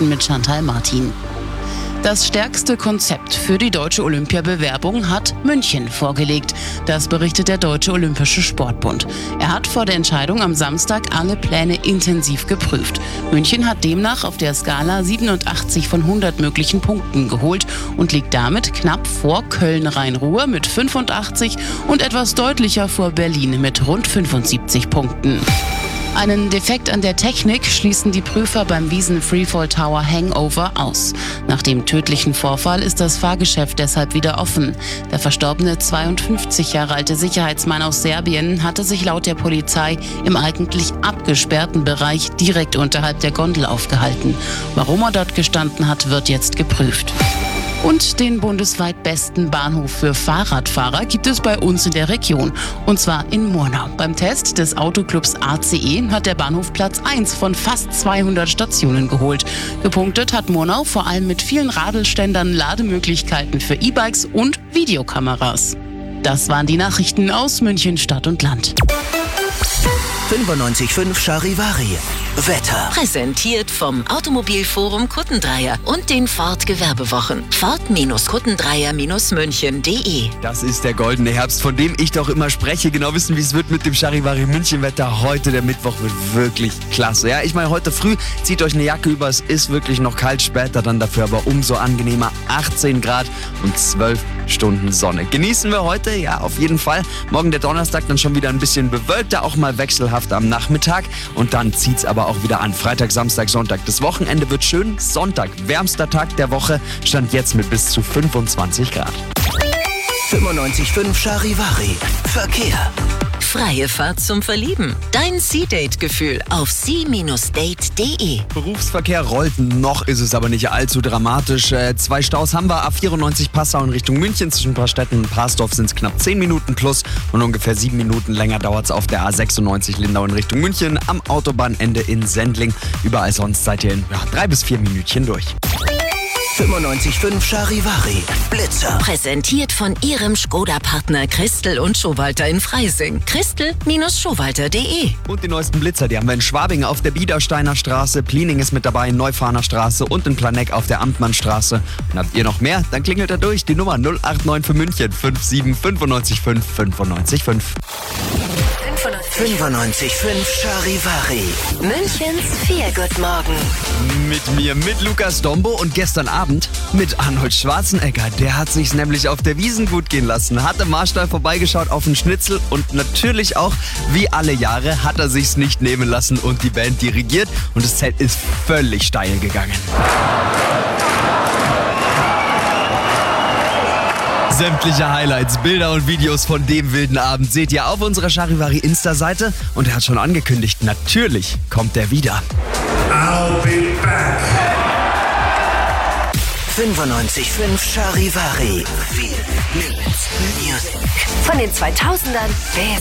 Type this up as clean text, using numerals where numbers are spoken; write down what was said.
Nachrichten mit Chantal Martin. Das stärkste Konzept für die deutsche Olympiabewerbung hat München vorgelegt. Das berichtet der Deutsche Olympische Sportbund. Er hat vor der Entscheidung am Samstag alle Pläne intensiv geprüft. München hat demnach auf der Skala 87 von 100 möglichen Punkten geholt und liegt damit knapp vor Köln-Rhein-Ruhr mit 85 und etwas deutlicher vor Berlin mit rund 75 Punkten. Einen Defekt an der Technik schließen die Prüfer beim Wiesn Freefall Tower Hangover aus. Nach dem tödlichen Vorfall ist das Fahrgeschäft deshalb wieder offen. Der verstorbene 52 Jahre alte Sicherheitsmann aus Serbien hatte sich laut der Polizei im eigentlich abgesperrten Bereich direkt unterhalb der Gondel aufgehalten. Warum er dort gestanden hat, wird jetzt geprüft. Und den bundesweit besten Bahnhof für Fahrradfahrer gibt es bei uns in der Region. Und zwar in Murnau. Beim Test des Autoclubs ACE hat der Bahnhof Platz 1 von fast 200 Stationen geholt. Gepunktet hat Murnau vor allem mit vielen Radelständern, Lademöglichkeiten für E-Bikes und Videokameras. Das waren die Nachrichten aus München, Stadt und Land. 95.5 Charivari. Wetter. Präsentiert vom Automobilforum Kuttendreier und den Ford Gewerbewochen. Ford-Kuttendreier-München.de. Das ist der goldene Herbst, von dem ich doch immer spreche. Genau wissen, wie es wird mit dem Charivari München-Wetter. Heute, der Mittwoch, wird wirklich klasse. Ja, ich meine, heute früh zieht euch eine Jacke über. Es ist wirklich noch kalt, später dann dafür aber umso angenehmer. 18 Grad und 12 Stunden Sonne. Genießen wir heute, ja, auf jeden Fall. Morgen der Donnerstag dann schon wieder ein bisschen bewölkter, auch mal wechselhaft am Nachmittag. Und dann zieht's aber auch wieder an. Freitag, Samstag, Sonntag. Das Wochenende wird schön. Sonntag, wärmster Tag der Woche, stand jetzt mit bis zu 25 Grad. 95.5 Charivari. Verkehr. Freie Fahrt zum Verlieben. Dein Sea-Date-Gefühl auf sea-date.de. Berufsverkehr rollt noch, ist es aber nicht allzu dramatisch. 2 Staus haben wir. A94 Passau in Richtung München. Zwischen Paarstetten und Parsdorf sind es knapp 10 Minuten plus. Und ungefähr 7 Minuten länger dauert es auf der A96 Lindau in Richtung München. Am Autobahnende in Sendling. Überall sonst seid ihr in 3 bis 4 Minütchen durch. 95.5 Charivari. Blitzer. Präsentiert von Ihrem Skoda-Partner Christel und Schowalter in Freising. Christel-Schowalter.de. Und die neuesten Blitzer, die haben wir in Schwabing auf der Biedersteiner Straße. Plining ist mit dabei, Neufahner Straße und in Planegg auf der Amtmannstraße. Und habt ihr noch mehr? Dann klingelt da durch. Die Nummer 089 für München 57 95 5 95 5. 95.5 Charivari. Münchens Feelgood-Morgen. Mit mir, mit Lukas Dombo und gestern Abend mit Arnold Schwarzenegger. Der hat sich's nämlich auf der Wiesn gut gehen lassen. Hat im Marstall vorbeigeschaut auf den Schnitzel und natürlich auch, wie alle Jahre, hat er sich's nicht nehmen lassen und die Band dirigiert. Und das Zelt ist völlig steil gegangen. Sämtliche Highlights, Bilder und Videos von dem wilden Abend seht ihr auf unserer Charivari Insta-Seite. Und er hat schon angekündigt, natürlich kommt er wieder. I'll be back. 95.5 Charivari. Viel Music. Von den 2000ern bis